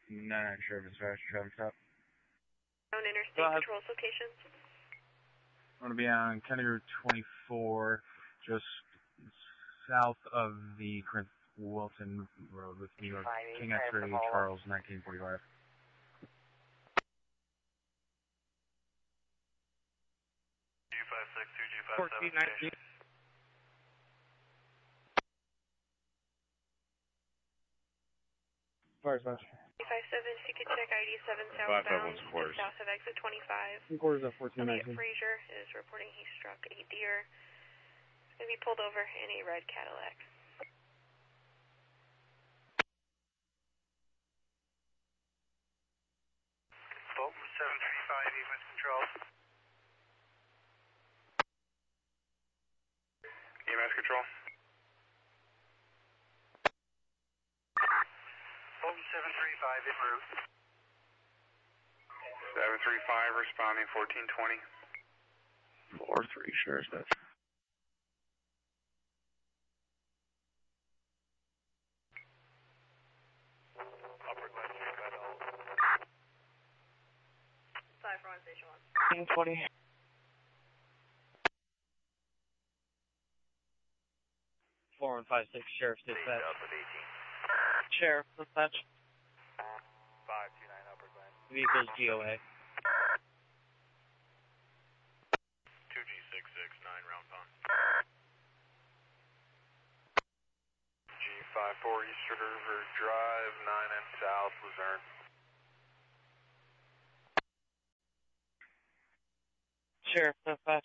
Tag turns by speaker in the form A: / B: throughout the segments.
A: 9 Sheriff Dispatch, traffic stop.
B: On interstate patrols locations.
A: I'm going to be on County Route 24, just south of the Corinth Wilton Road with New York King X-Ray Charles 1945.
C: G56 2G57.
A: Fire Dispatch.
B: 57, if you could check ID 7 southbound, just south of exit 25.
A: 3 quarters of 1419.
B: Frazier is reporting he struck a deer. He's going to be pulled over in a red Cadillac.
C: Bolton 735, EMS control. EMS control. Bolton 735, en route. 735, responding 1420.
A: 4-3, Sheriff Dispatch.
C: Upper Glen,
B: 5 for on station 1.
A: 20. 4156, Sheriff Dispatch. Sheriff Dispatch.
C: 529, Upper Glen.
A: Vehicles GOA.
C: 2G669, round pond. G54, East River Drive, 9 and South, Luzerne.
A: Sheriff Dispatch.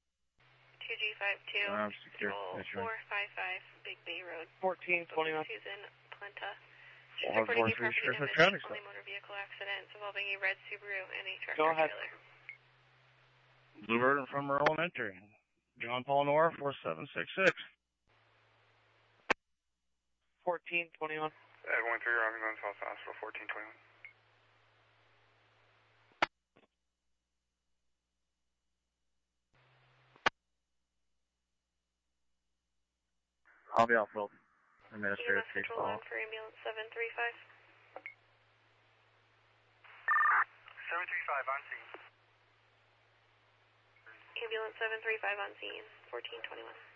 B: 2G52,
A: secure.
B: 455, Big Bay Road.
A: 1421.
B: Susan Plenta.
A: Well,
B: Reporting a
A: 4-3,
B: property
A: Sheriff
B: damage,
A: traffic
B: only
A: stop.
B: motor vehicle accident involving a red Subaru and a tractor
A: Go ahead.
B: trailer.
A: Bluebird from Elementary. John Paul Noir, 4766. 1421.
C: Ed 13, Robin Guns, South Hospital, 1421.
A: I'll be off road. Administrative
B: EMS
A: case
B: control
A: follow.
B: on for ambulance 735.
C: 735 on scene.
B: Ambulance 735 on scene, 1421.